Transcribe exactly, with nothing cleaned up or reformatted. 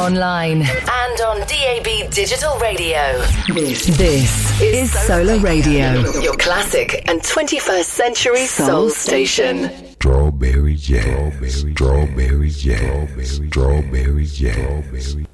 online, and on D A B Digital Radio. This, this is Solar Radio, your classic and twenty-first century soul station. Strawberry jazz, strawberry jazz, strawberry jazz, strawberry jazz.